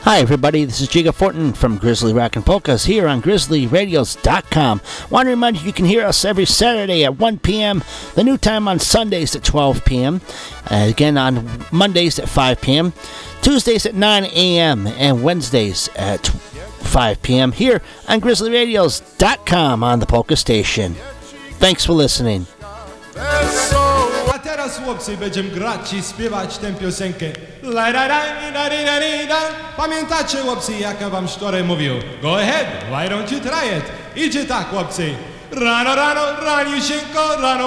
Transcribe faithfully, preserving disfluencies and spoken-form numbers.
Hi, everybody. This is Jiga Fortin from Grizzly Rock and Polkas here on grizzly radios dot com. Want to remind you, you can hear us every Saturday at one p.m., the new time on Sundays at twelve p.m., uh, again on Mondays at five p.m., Tuesdays at nine a.m., and Wednesdays at five p.m. here on grizzly radios dot com on the Polka Station. Thanks for listening. A teraz, chłopcy, będziemy grać i śpiewać tę piosenkę. Pamiętacie, chłopcy, jak ja wam wczoraj mówił? Go ahead, why don't you try it? Idzie tak, chłopcy. Rano, rano, raniusieńko, rano